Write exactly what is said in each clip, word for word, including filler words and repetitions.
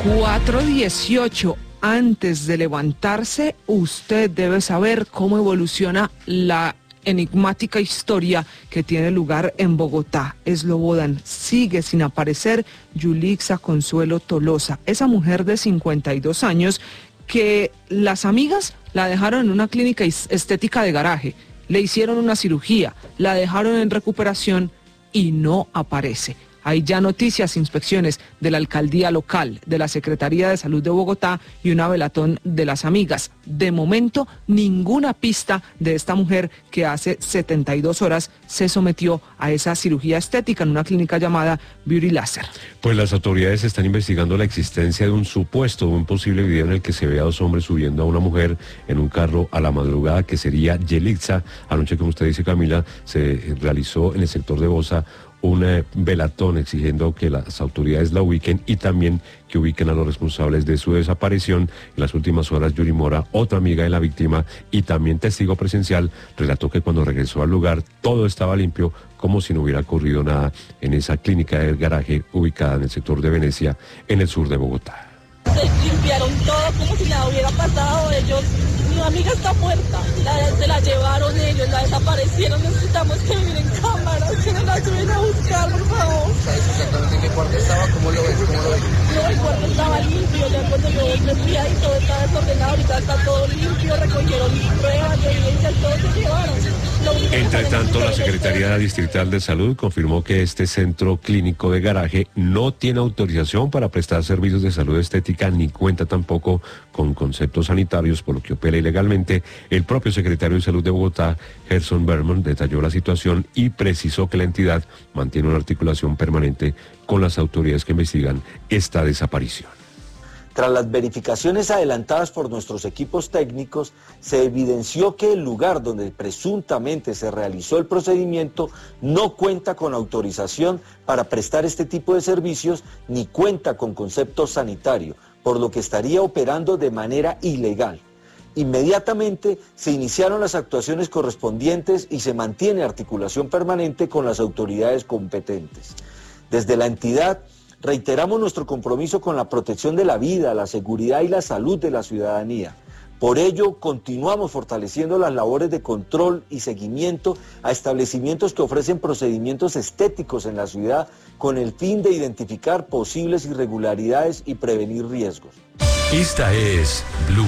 cuatro dieciocho. Antes de levantarse, usted debe saber cómo evoluciona la enigmática historia que tiene lugar en Bogotá. Eslobodan, sigue sin aparecer Yulixa Consuelo Tolosa, esa mujer de cincuenta y dos años que las amigas la dejaron en una clínica estética de garaje, le hicieron una cirugía, la dejaron en recuperación y no aparece. Hay ya noticias, inspecciones de la alcaldía local, de la Secretaría de Salud de Bogotá y una velatón de las amigas. De momento, ninguna pista de esta mujer que hace setenta y dos horas se sometió a esa cirugía estética en una clínica llamada Beauty Laser. Pues las autoridades están investigando la existencia de un supuesto, un posible video en el que se ve a dos hombres subiendo a una mujer en un carro a la madrugada, que sería Yelixa. Anoche, como usted dice, Camila, se realizó en el sector de Bosa un eh, velatón exigiendo que las autoridades la ubiquen y también que ubiquen a los responsables de su desaparición. En las últimas horas, Yuri Mora, otra amiga de la víctima y también testigo presencial, relató que cuando regresó al lugar todo estaba limpio, como si no hubiera ocurrido nada en esa clínica del garaje ubicada en el sector de Venecia, en el sur de Bogotá. Se limpiaron todo como si nada hubiera pasado. Ellos, mi amiga está muerta, la, se la llevaron ellos, la desaparecieron. Necesitamos que miren cámaras, que nos la ayuden a buscar, por favor. ¿Sabes exactamente en qué cuarto estaba? ¿Cómo lo ves? ¿Cómo lo ves? No, el cuarto estaba limpio, ya cuando yo me fui ahí todo estaba desordenado, ahorita está todo limpio, recogieron pruebas de evidencia, todo se llevaron. Entre tanto, la Secretaría Distrital de Salud confirmó que este centro clínico de garaje no tiene autorización para prestar servicios de salud estética ni cuenta tampoco con conceptos sanitarios, por lo que opera ilegalmente. El propio secretario de Salud de Bogotá, Gerson Berman, detalló la situación y precisó que la entidad mantiene una articulación permanente con las autoridades que investigan esta desaparición. Tras las verificaciones adelantadas por nuestros equipos técnicos, se evidenció que el lugar donde presuntamente se realizó el procedimiento no cuenta con autorización para prestar este tipo de servicios ni cuenta con concepto sanitario, por lo que estaría operando de manera ilegal. Inmediatamente se iniciaron las actuaciones correspondientes y se mantiene articulación permanente con las autoridades competentes. Desde la entidad, reiteramos nuestro compromiso con la protección de la vida, la seguridad y la salud de la ciudadanía. Por ello, continuamos fortaleciendo las labores de control y seguimiento a establecimientos que ofrecen procedimientos estéticos en la ciudad con el fin de identificar posibles irregularidades y prevenir riesgos. Esta es Blue,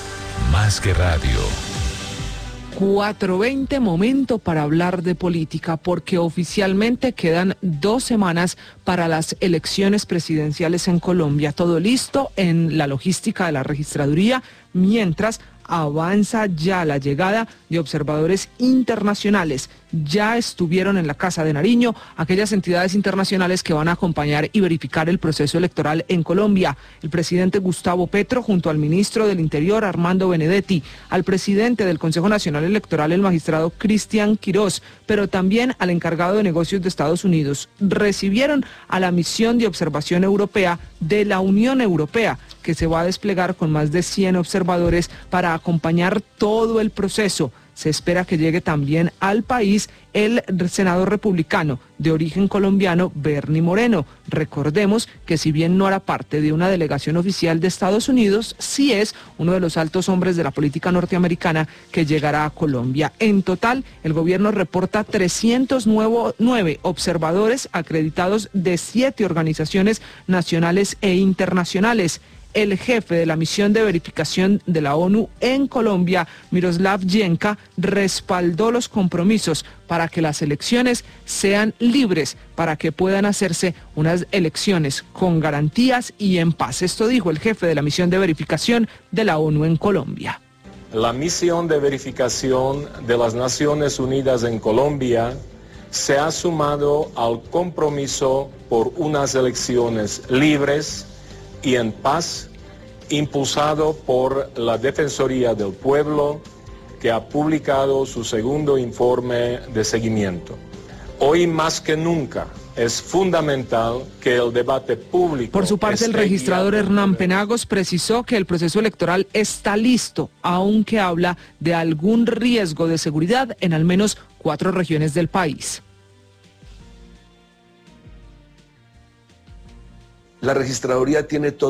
más que radio. cuatro veinte, momento para hablar de política, porque oficialmente quedan dos semanas para las elecciones presidenciales en Colombia. Todo listo en la logística de la registraduría, mientras avanza ya la llegada de observadores internacionales. Ya estuvieron en la Casa de Nariño aquellas entidades internacionales que van a acompañar y verificar el proceso electoral en Colombia. El presidente Gustavo Petro junto al ministro del Interior Armando Benedetti, al presidente del Consejo Nacional Electoral el magistrado Cristian Quirós, pero también al encargado de negocios de Estados Unidos. Recibieron a la misión de observación europea de la Unión Europea, que se va a desplegar con más de cien observadores para acompañar todo el proceso. Se espera que llegue también al país el senador republicano de origen colombiano, Bernie Moreno. Recordemos que si bien no hará parte de una delegación oficial de Estados Unidos, sí es uno de los altos hombres de la política norteamericana que llegará a Colombia. En total, el gobierno reporta trescientos nueve observadores acreditados de siete organizaciones nacionales e internacionales. El jefe de la misión de verificación de la ONU en Colombia, Miroslav Yenka, respaldó los compromisos para que las elecciones sean libres, para que puedan hacerse unas elecciones con garantías y en paz. Esto dijo el jefe de la misión de verificación de la ONU en Colombia. La misión de verificación de las Naciones Unidas en Colombia se ha sumado al compromiso por unas elecciones libres y en paz, impulsado por la Defensoría del Pueblo, que ha publicado su segundo informe de seguimiento. Hoy más que nunca es fundamental que el debate público... Por su parte, el registrador Hernán Penagos precisó que el proceso electoral está listo, aunque habla de algún riesgo de seguridad en al menos cuatro regiones del país. La registraduría tiene todo